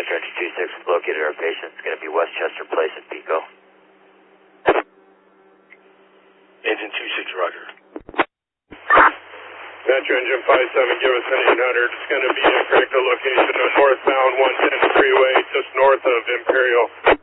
Roger, Entry 26, located our patient. It's going to be Westchester Place in Pico. Engine 26, Roger. Metro Engine 57, give us an 800. It's going to be a critical location on northbound 110 freeway, just north of Imperial.